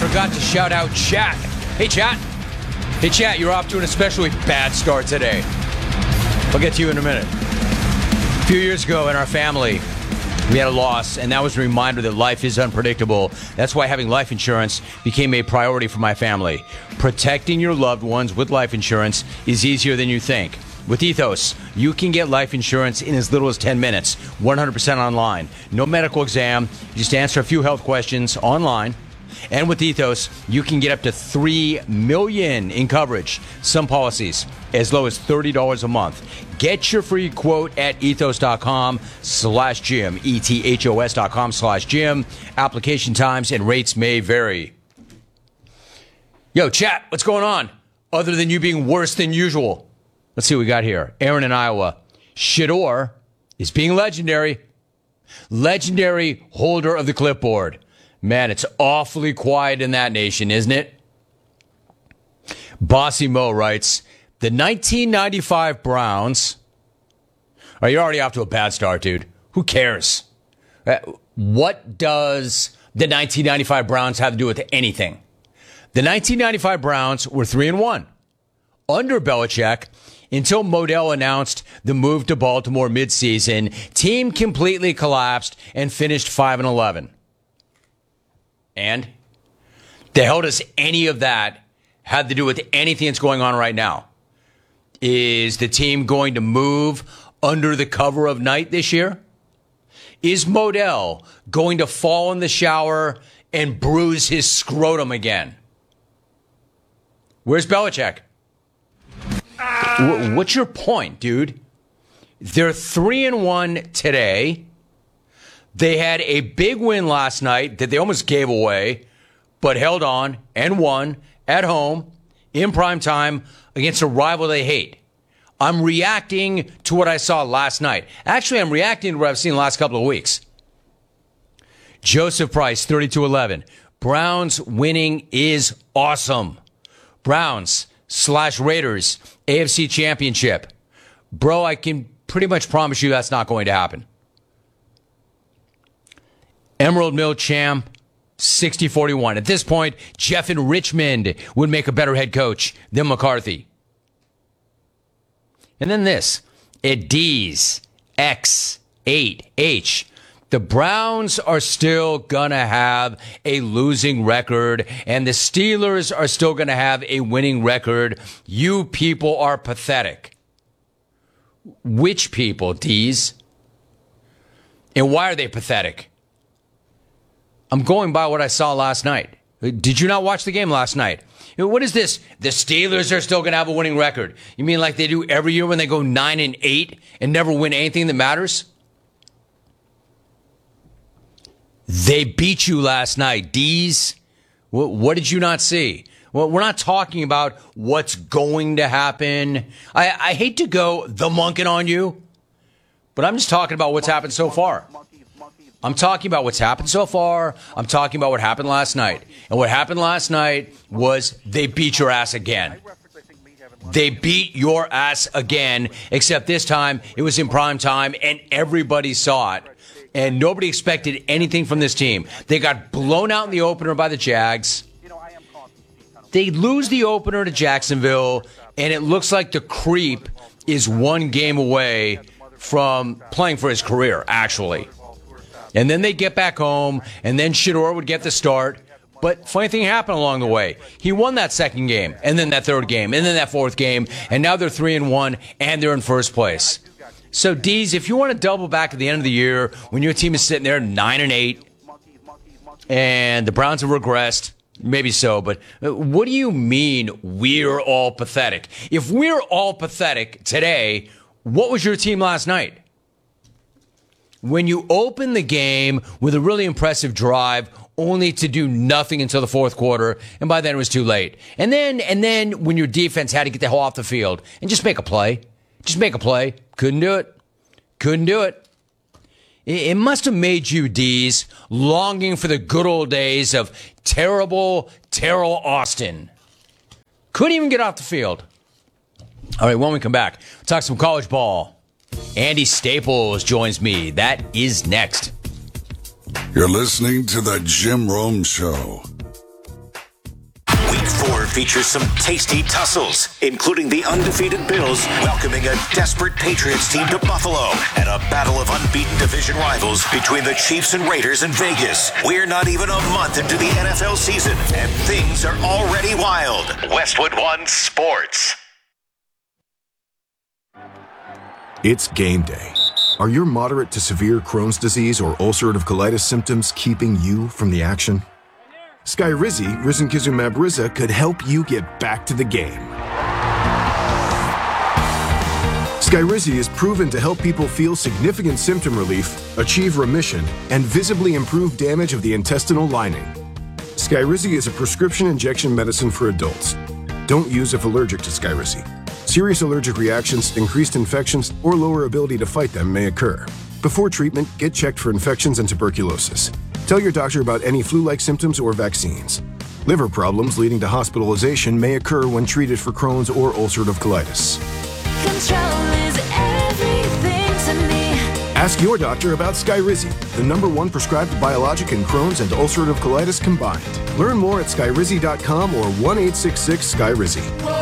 forgot to shout out Chat. Hey, Chat. Hey, Chat, you're off to an especially bad start today. I'll get to you in a minute. A few years ago in our family, we had a loss, and that was a reminder that life is unpredictable. That's why having life insurance became a priority for my family. Protecting your loved ones with life insurance is easier than you think. With Ethos, you can get life insurance in as little as 10 minutes, 100% online. No medical exam, just answer a few health questions online. And with Ethos, you can get up to $3 million in coverage. Some policies as low as $30 a month. Get your free quote at ethos.com/Jim, ethos.com/Jim. Application times and rates may vary. Yo, Chat, what's going on? Other than you being worse than usual. Let's see what we got here. Aaron in Iowa. Shedeur is being legendary. Legendary holder of the clipboard. Man, it's awfully quiet in that nation, isn't it? Bossy Mo writes, the 1995 Browns... Oh, you're already off to a bad start, dude. Who cares? What does the 1995 Browns have to do with anything? The 1995 Browns were 3-1 under Belichick until Modell announced the move to Baltimore midseason. Team completely collapsed and finished 5-11. And the hell does any of that have to do with anything that's going on right now? Is the team going to move under the cover of night this year? Is Modell going to fall in the shower and bruise his scrotum again? Where's Belichick? What's your point, dude? They're 3-1 today. They had a big win last night that they almost gave away, but held on and won at home in prime time against a rival they hate. I'm reacting to what I saw last night. Actually, I'm reacting to what I've seen the last couple of weeks. Joseph Price, 32-11. Browns winning is awesome. Browns/Raiders, AFC Championship. Bro, I can pretty much promise you that's not going to happen. Emerald Mill Champ, 60-41. At this point, Jeff in Richmond would make a better head coach than McCarthy. And then this, at D's X8H. The Browns are still going to have a losing record, and the Steelers are still going to have a winning record. You people are pathetic. Which people, D's? And why are they pathetic? I'm going by what I saw last night. Did you not watch the game last night? What is this? The Steelers are still going to have a winning record. You mean like they do every year when they go 9-8 and never win anything that matters? They beat you last night, D's. What did you not see? Well, we're not talking about what's going to happen. I hate to go the monkin' on you, but I'm just talking about what's happened so far. I'm talking about what's happened so far. I'm talking about what happened last night. And what happened last night was they beat your ass again. They beat your ass again, except this time it was in prime time and everybody saw it. And nobody expected anything from this team. They got blown out in the opener by the Jags. They lose the opener to Jacksonville, and it looks like the creep is one game away from playing for his career, actually. And then they get back home, and then Shedeur would get the start. But funny thing happened along the way. He won that second game, and then that third game, and then that fourth game, and now they're 3-1, and they're in first place. So, D's, if you want to double back at the end of the year when your team is sitting there 9-8, and the Browns have regressed, maybe so, but what do you mean we're all pathetic? If we're all pathetic today, what was your team last night? When you open the game with a really impressive drive, only to do nothing until the fourth quarter, and by then it was too late. And then when your defense had to get the hell off the field and just make a play. Just make a play. Couldn't do it. Couldn't do it. It must have made you, D's, longing for the good old days of terrible Terrell Austin. Couldn't even get off the field. All right, when we come back, we'll talk some college ball. Andy Staples joins me. That is next. You're listening to The Jim Rome Show. features some tasty tussles, including the undefeated Bills welcoming a desperate Patriots team to Buffalo and a battle of unbeaten division rivals between the Chiefs and Raiders in Vegas. We're not even a month into the NFL season, and things are already wild. Westwood One Sports. It's game day. Are your moderate to severe Crohn's disease or ulcerative colitis symptoms keeping you from the action? Skyrizi, risankizumab Riza, could help you get back to the game. Skyrizi is proven to help people feel significant symptom relief, achieve remission, and visibly improve damage of the intestinal lining. Skyrizi is a prescription injection medicine for adults. Don't use if allergic to Skyrizi. Serious allergic reactions, increased infections, or lower ability to fight them may occur. Before treatment, get checked for infections and tuberculosis. Tell your doctor about any flu-like symptoms or vaccines. Liver problems leading to hospitalization may occur when treated for Crohn's or ulcerative colitis. Control is everything to me. Ask your doctor about Skyrizi, the #1 prescribed biologic in Crohn's and ulcerative colitis combined. Learn more at skyrizi.com or 1-866-SKYRIZI.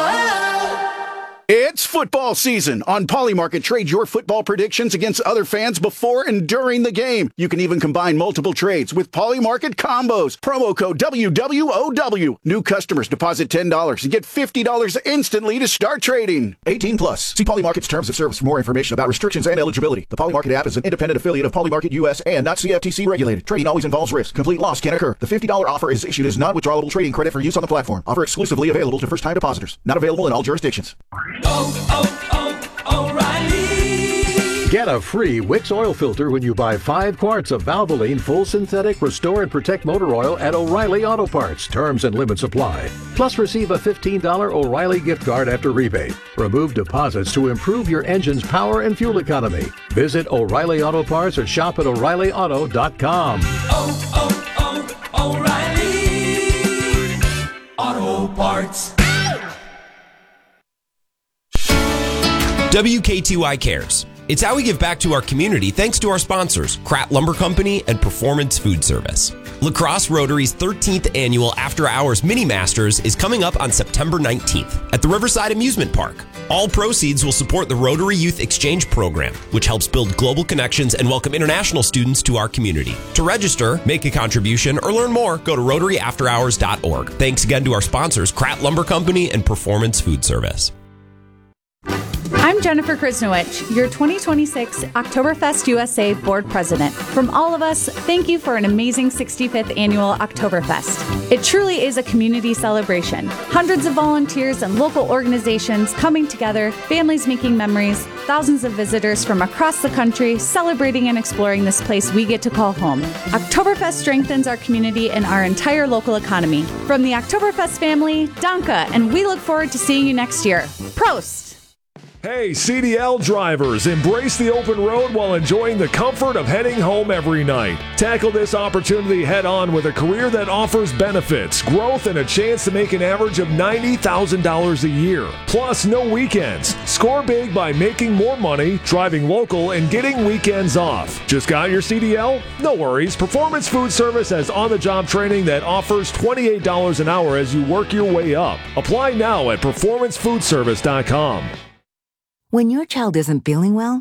It's football season. On Polymarket, trade your football predictions against other fans before and during the game. You can even combine multiple trades with Polymarket combos. Promo code WWOW. New customers deposit $10 and get $50 instantly to start trading. 18 plus. See Polymarket's terms of service for more information about restrictions and eligibility. The Polymarket app is an independent affiliate of Polymarket US and not CFTC regulated. Trading always involves risk. Complete loss can occur. The $50 offer is issued as non-withdrawable trading credit for use on the platform. Offer exclusively available to first-time depositors. Not available in all jurisdictions. O'Reilly. Get a free Wix oil filter when you buy 5 quarts of Valvoline Full Synthetic Restore and Protect Motor Oil at O'Reilly Auto Parts. Terms and limits apply. Plus, receive a $15 O'Reilly gift card after rebate. Remove deposits to improve your engine's power and fuel economy. Visit O'Reilly Auto Parts or shop at O'ReillyAuto.com. O'Reilly Auto Parts. WKTY Cares. It's how we give back to our community thanks to our sponsors, Kratt Lumber Company and Performance Food Service. La Crosse Rotary's 13th annual After Hours Mini Masters is coming up on September 19th at the Riverside Amusement Park. All proceeds will support the Rotary Youth Exchange Program, which helps build global connections and welcome international students to our community. To register, make a contribution, or learn more, go to RotaryAfterHours.org. Thanks again to our sponsors, Kratt Lumber Company and Performance Food Service. I'm Jennifer Krisnowich, your 2026 Oktoberfest USA Board President. From all of us, thank you for an amazing 65th annual Oktoberfest. It truly is a community celebration. Hundreds of volunteers and local organizations coming together, families making memories, thousands of visitors from across the country celebrating and exploring this place we get to call home. Oktoberfest strengthens our community and our entire local economy. From the Oktoberfest family, Danke, and we look forward to seeing you next year. Prost! Hey, CDL drivers, embrace the open road while enjoying the comfort of heading home every night. Tackle this opportunity head on with a career that offers benefits, growth, and a chance to make an average of $90,000 a year. Plus, no weekends. Score big by making more money, driving local, and getting weekends off. Just got your CDL? No worries. Performance Food Service has on-the-job training that offers $28 an hour as you work your way up. Apply now at performancefoodservice.com. When your child isn't feeling well,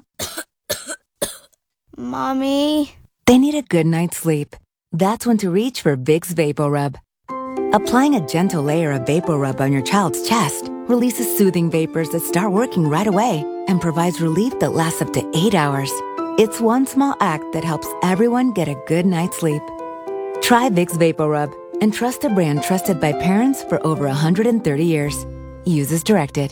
Mommy, they need a good night's sleep. That's when to reach for Vicks VapoRub. Applying a gentle layer of VapoRub on your child's chest releases soothing vapors that start working right away and provides relief that lasts up to 8 hours. It's one small act that helps everyone get a good night's sleep. Try Vicks VapoRub and trust a brand trusted by parents for over 130 years. Use as directed.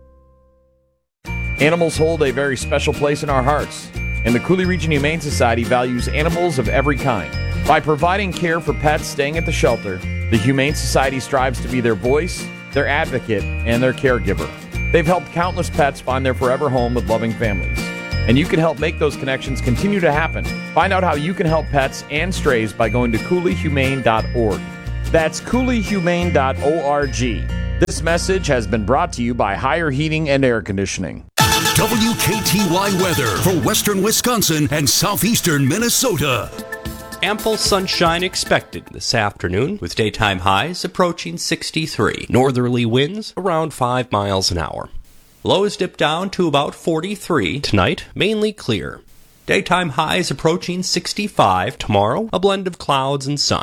Animals hold a very special place in our hearts, and the Cooley Region Humane Society values animals of every kind. By providing care for pets staying at the shelter, the Humane Society strives to be their voice, their advocate, and their caregiver. They've helped countless pets find their forever home with loving families. And you can help make those connections continue to happen. Find out how you can help pets and strays by going to CooleyHumane.org. That's CooleyHumane.org. This message has been brought to you by Higher Heating and Air Conditioning. WKTY weather for western Wisconsin and southeastern Minnesota. Ample sunshine expected this afternoon, with daytime highs approaching 63. Northerly winds around 5 miles an hour. Lows dip down to about 43. Tonight, mainly clear. Daytime highs approaching 65. Tomorrow, a blend of clouds and sun.